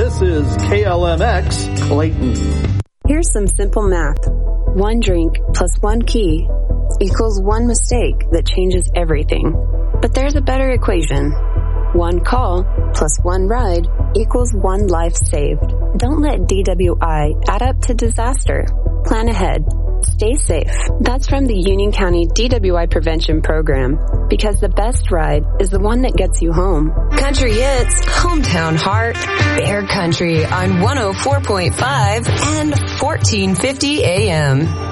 This is KLMX Clayton. Here's some simple math. 1 drink plus 1 key equals 1 mistake that changes everything. But there's a better equation. 1 call plus 1 ride equals 1 life saved. Don't let DWI add up to disaster. Plan ahead. Stay safe. That's from the Union County DWI Prevention Program, because the best ride is the one that gets you home. Country Hits, Hometown Heart, Bear Country on 104.5 and 1450 AM.